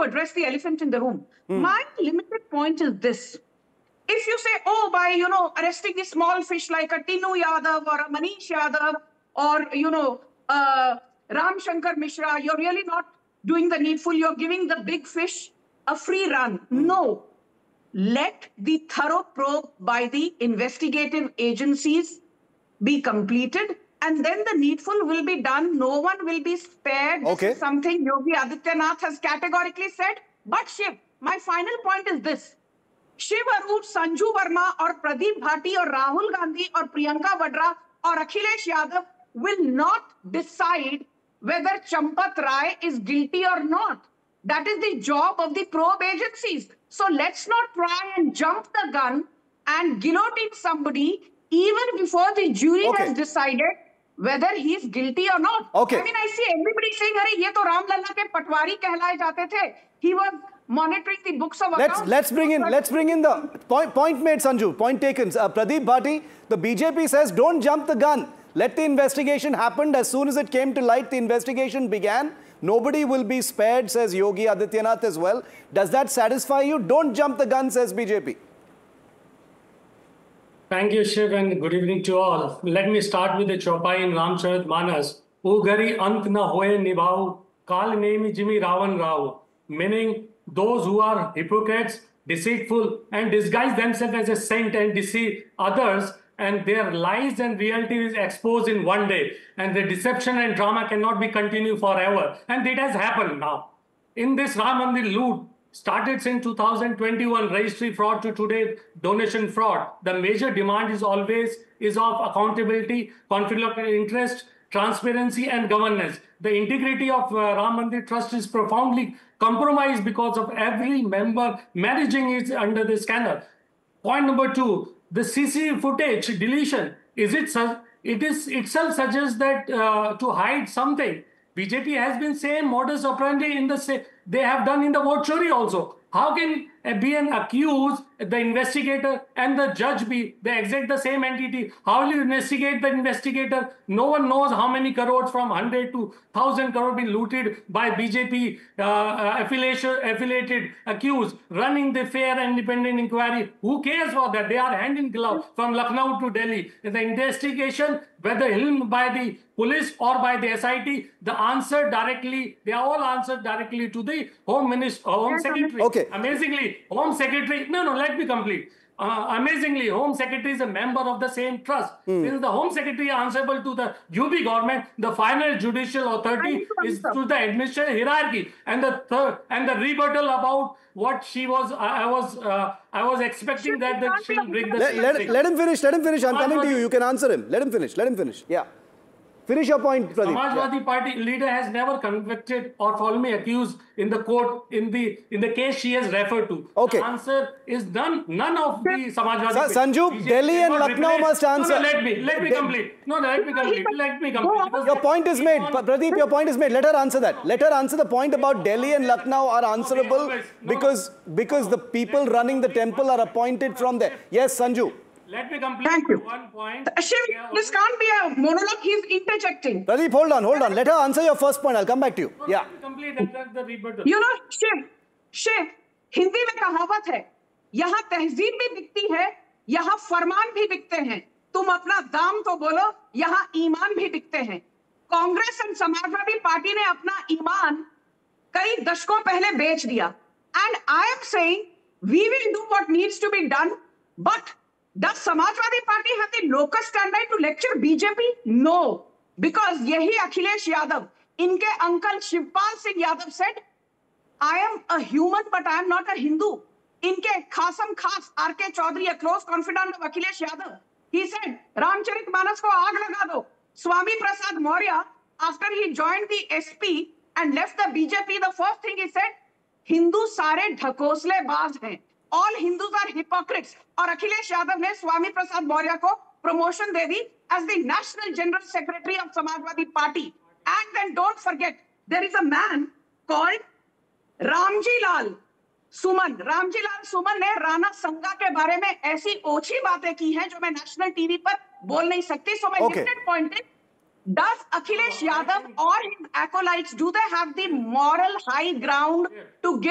address the elephant in the room. My limited point is this. If you say, oh, by, arresting the small fish like a Tinu Yadav or a Manish Yadav or, Ram Shankar Mishra, you're really not doing the needful. You're giving the big fish a free run. No. Let the thorough probe by the investigative agencies be completed, and then the needful will be done. No one will be spared. Okay. This is something Yogi Adityanath has categorically said. But Shiv, my final point is this. Shiv Arup, Sanju Verma or Pradeep Bhati or Rahul Gandhi or Priyanka Vadra or Akhilesh Yadav will not decide whether Champat Rai is guilty or not. That is the job of the probe agencies. So let's not try and jump the gun and guillotine somebody even before the jury has decided whether he is guilty or not. Okay. I mean, I see everybody saying, "Arey, ye to Ram Lalla ke patwari kehlaye jate the." He was monitoring the books of accounts. Let's bring in the point made, Sanju. Point taken. Pradeep Bhati, the BJP says, don't jump the gun. Let the investigation happen. As soon as it came to light, the investigation began. Nobody will be spared, says Yogi Adityanath as well. Does that satisfy you? Don't jump the gun, says BJP. Thank you, Shiv, and good evening to all. Let me start with the Chaupai in Ramcharitmanas. Ugari ant na hoye nibhau, kal nemi jimi Ravan Rao. Meaning those who are hypocrites, deceitful, and disguise themselves as a saint and deceive others, and their lies and reality is exposed in one day. And the deception and drama cannot be continued forever. And it has happened now. In this Ram Mandir loot, started since 2021, registry fraud to today, donation fraud. The major demand is always of accountability, conflict of interest, transparency and governance. The integrity of Ram Mandir Trust is profoundly compromised because of every member managing it under the scanner. Point number 2, the CC footage deletion. It itself suggests that to hide something. BJP has been saying modus operandi they have done in the vote chori also. How can be an accused, the investigator and the judge be the same entity? How will you investigate the investigator? No one knows how many crores from 100 to 1,000 crore been looted by BJP affiliated accused, running the fair and independent inquiry. Who cares for that? They are hand in glove from Lucknow to Delhi. The investigation, whether held by the police or by the SIT, they are all answered directly to the Home Secretary. Okay. Amazingly, Home Secretary, let me complete. Amazingly, Home Secretary is a member of the same trust. Since the Home Secretary is answerable to the UP government, the final judicial authority is to the administrative hierarchy. And the rebuttal about what she was, I was expecting that she will bring the... Let him finish. I'm coming to you. You can answer him. Let him finish. Yeah. Finish your point, Pradeep. Samajwadi Party leader has never convicted or falsely accused in the court in the case she has referred to. Okay. The answer is none of the Samajwadi. Sanju, Delhi and Lucknow must answer. Let me complete. Let me complete. Your point is made. Pradeep, your point is made. Let her answer that. Let her answer the point about Delhi and Lucknow are answerable because the people running the temple are appointed from there. Yes, Sanju. Let me complete one point. Shiv, this can't be a monologue. He's interjecting. Pradeep, hold on. Let her answer your first point. I'll come back to you. Yeah. Complete the rebuttal. Shiv, Hindi में कहावत है, यहाँ तहजीब भी बिकती है, यहाँ फरमान भी बिकते हैं. तुम अपना दाम तो बोलो, यहाँ ईमान भी बिकते हैं. कांग्रेस और समाजवादी पार्टी ने अपना ईमान कई दशकों पहले बेच दिया. And I am saying we will do what needs to be done, but does Samajwadi Party have the locus standi to lecture BJP? No, because यही अखिलेश यादव, इनके uncle Shivpal Singh Yadav said, I am a human but I am not a Hindu. इनके खासम खास R.K. Chaudhary, a close confidant of Akhilesh Yadav, he said, Ramcharitmanas को आग लगा दो. Swami Prasad Maurya, after he joined the SP and left the BJP, the first thing he said, Hindu सारे ढकोसलेबाज हैं. All Hindus are hypocrites. और अखिलेश यादव ने स्वामी प्रसाद मौर्य को promotion they the as the National General Secretary of Samajwadi Party. And then don't forget, there is a man called Ramji Lal Suman. Ramji Lal Suman ने राणा संगा के बारे में ऐसी ओछी बातें की हैं जो मैं नेशनल टीवी पर बोल नहीं सकती. So my limited point is, does Akhilesh Yadav or his acolytes, do they have the moral high ground to give